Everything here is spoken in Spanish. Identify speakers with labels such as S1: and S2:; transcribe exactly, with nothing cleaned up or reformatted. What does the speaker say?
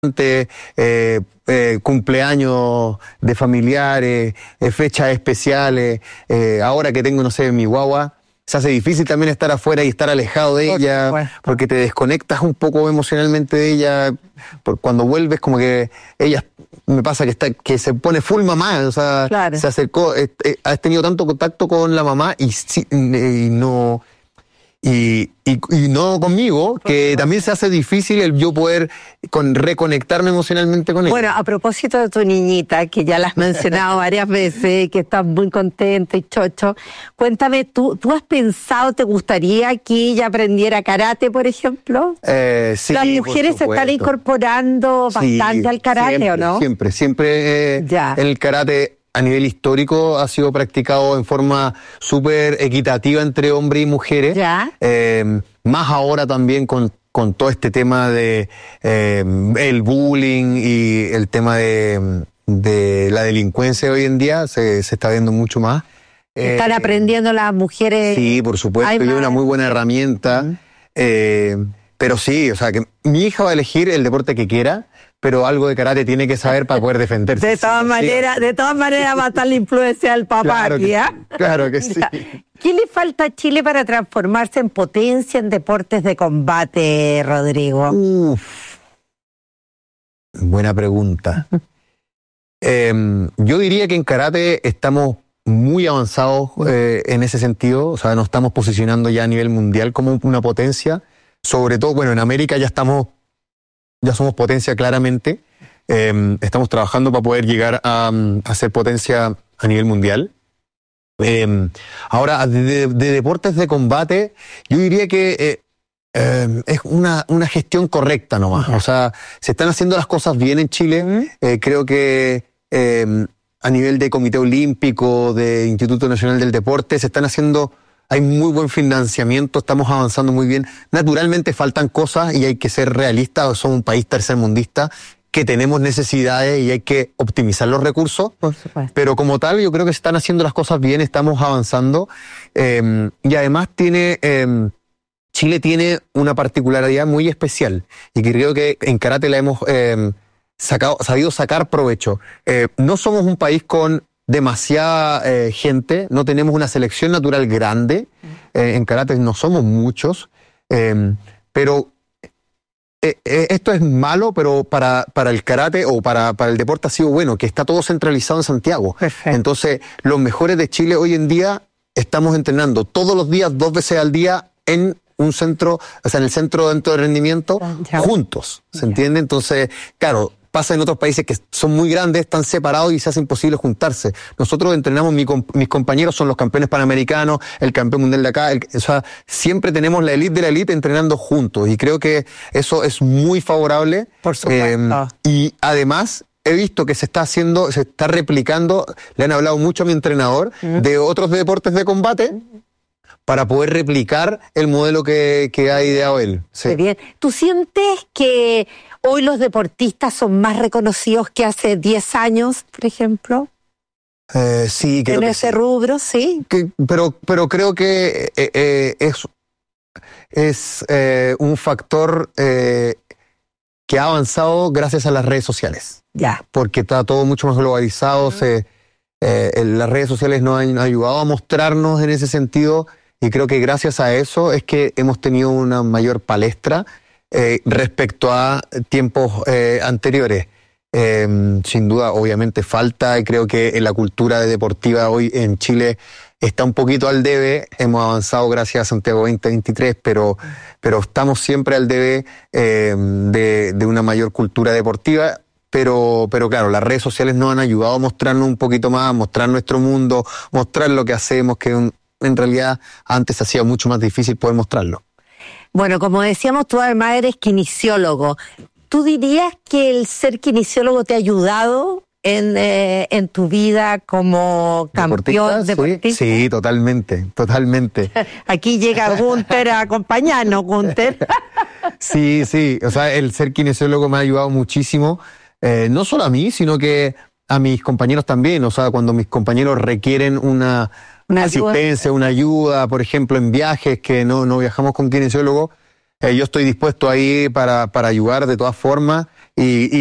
S1: Eh, eh, cumpleaños de familiares, eh, fechas especiales, eh, ahora que tengo, no sé, mi guagua, se hace difícil también estar afuera y estar alejado de
S2: Por
S1: ella,
S2: supuesto.
S1: porque te desconectas un poco emocionalmente de ella, por cuando vuelves como que ella, me pasa que está que se pone full mamá, o sea,
S2: Claro.
S1: se acercó, eh, eh, has tenido tanto contacto con la mamá y, sí, y no... Y, y, y no conmigo, que también se hace difícil el yo poder con, reconectarme emocionalmente con ella.
S2: Bueno, a propósito de tu niñita, que ya la has mencionado varias veces, que estás muy contenta y chocho, cuéntame, ¿tú, ¿tú has pensado, te gustaría que ella aprendiera karate, por ejemplo?
S1: Eh, sí,
S2: Las mujeres se están incorporando bastante
S1: Sí,
S2: al karate,
S1: siempre,
S2: ¿o no?
S1: Siempre, siempre eh,
S2: Ya.
S1: el karate a nivel histórico ha sido practicado en forma súper equitativa entre hombres y mujeres.
S2: Ya.
S1: Eh, más ahora también con, con todo este tema de eh, el bullying y el tema de, de la delincuencia hoy en día, se, se está viendo mucho más.
S2: Están
S1: Eh,
S2: aprendiendo las mujeres.
S1: Sí, por supuesto,
S2: Hay
S1: y es
S2: más-
S1: una muy buena herramienta.
S2: Mm.
S1: Eh, pero sí, o sea, que mi hija va a elegir el deporte que quiera, pero algo de karate tiene que saber para poder defenderse.
S2: De todas
S1: Sí,
S2: maneras, de todas maneras va a estar la influencia del papá
S1: Claro
S2: aquí,
S1: que,
S2: ¿ah?
S1: claro que sí.
S2: Ya. ¿Qué le falta a Chile para transformarse en potencia en deportes de combate, Rodrigo?
S1: Uf. Buena pregunta. Eh, yo diría que en karate estamos muy avanzados eh, en ese sentido, o sea, nos estamos posicionando ya a nivel mundial como una potencia. Sobre todo, bueno, en América ya estamos, ya somos potencia claramente. Eh, estamos trabajando para poder llegar a, a ser potencia a nivel mundial. Eh, ahora, de, de- de deportes de combate, yo diría que eh, eh, es una, una gestión correcta nomás. O sea, se están haciendo las cosas bien en Chile. Eh, creo que eh, a nivel de Comité Olímpico, de Instituto Nacional del Deporte, se están haciendo... Hay muy buen financiamiento, estamos avanzando muy bien. Naturalmente faltan cosas y hay que ser realistas. Somos un país tercermundista que tenemos necesidades y hay que optimizar los recursos.
S2: Por supuesto.
S1: Pero como tal, yo creo que se están haciendo las cosas bien, estamos avanzando. Eh, y además tiene... eh, Chile tiene una particularidad muy especial y que creo que en karate la hemos eh, sacado, sabido sacar provecho. Eh, no somos un país con demasiada eh, gente, no tenemos una selección natural grande, eh, en karate no somos muchos, eh, pero eh, eh, esto es malo, pero para, para el karate o para, para el deporte ha sido bueno, que está todo centralizado en Santiago.
S2: Perfecto.
S1: Entonces, los mejores de Chile hoy en día estamos entrenando todos los días, dos veces al día, en un centro, o sea, en el centro de alto rendimiento,
S2: Ya.
S1: juntos, ¿se
S2: Ya.
S1: entiende? Entonces, claro, pasa en otros países que son muy grandes, están separados y se hace imposible juntarse. Nosotros entrenamos, mi com- mis compañeros son los campeones panamericanos, el campeón mundial de acá, el- o sea, siempre tenemos la elite de la elite entrenando juntos y creo que eso es muy favorable.
S2: Por supuesto.
S1: Eh, y además... He visto que se está haciendo, se está replicando, le han hablado mucho a mi entrenador, de otros deportes de combate, para poder replicar el modelo que, que ha ideado él. Sí.
S2: Qué bien. ¿Tú sientes que hoy los deportistas son más reconocidos que hace diez años, por ejemplo?
S1: Eh, sí, creo
S2: En
S1: que
S2: ese
S1: sí.
S2: rubro, sí.
S1: Que- pero, pero creo que eh, eh, es, es eh, un factor eh, que ha avanzado gracias a las redes sociales.
S2: Ya.
S1: Porque está todo mucho más globalizado. se, eh, las redes sociales nos han ayudado a mostrarnos en ese sentido y creo que gracias a eso es que hemos tenido una mayor palestra eh, respecto a tiempos eh, anteriores. Eh, sin duda, obviamente falta y creo que en la cultura deportiva hoy en Chile está un poquito al debe. Hemos avanzado gracias a Santiago veinte veintitrés, pero, pero estamos siempre al debe eh, de, de una mayor cultura deportiva. Pero, pero claro, las redes sociales nos han ayudado a mostrarnos un poquito más, a mostrar nuestro mundo, mostrar lo que hacemos, que en, en realidad antes hacía mucho más difícil poder mostrarlo.
S2: Bueno, como decíamos, tú además eres kinesiólogo. ¿Tú dirías que el ser kinesiólogo te ha ayudado en, eh, en tu vida como campeón
S1: ¿Deportista?
S2: deportista?
S1: Sí, sí, totalmente, totalmente.
S2: Aquí llega Gunther a acompañarnos, Gunther.
S1: Sí, sí, o sea, el ser kinesiólogo me ha ayudado muchísimo, eh, no solo a mí, sino que a mis compañeros también. O sea, cuando mis compañeros requieren una,
S2: Una
S1: asistencia,
S2: ayuda.
S1: una ayuda, por ejemplo, en viajes que no, no viajamos con kinesiólogo, eh, yo estoy dispuesto ahí para, para ayudar de todas formas. Y, y